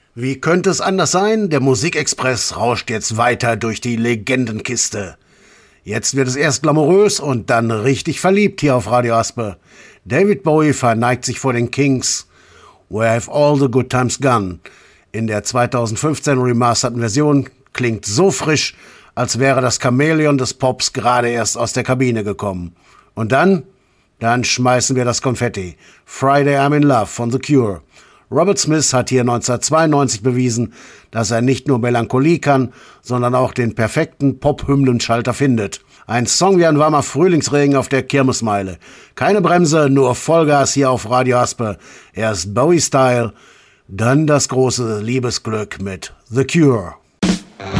Wie könnte es anders sein? Der Musikexpress rauscht jetzt weiter durch die Legendenkiste. Jetzt wird es erst glamourös und dann richtig verliebt hier auf Radio Aspe. David Bowie verneigt sich vor den Kings. Where have all the good times gone? In der 2015 remasterten Version klingt so frisch, als wäre das Chamäleon des Pops gerade erst aus der Kabine gekommen. Und dann schmeißen wir das Konfetti. Friday I'm in Love von The Cure. Robert Smith hat hier 1992 bewiesen, dass er nicht nur Melancholie kann, sondern auch den perfekten Pop-Hymnenschalter findet. Ein Song wie ein warmer Frühlingsregen auf der Kirmesmeile. Keine Bremse, nur Vollgas hier auf Radio Aspe. Erst Bowie-Style, dann das große Liebesglück mit The Cure.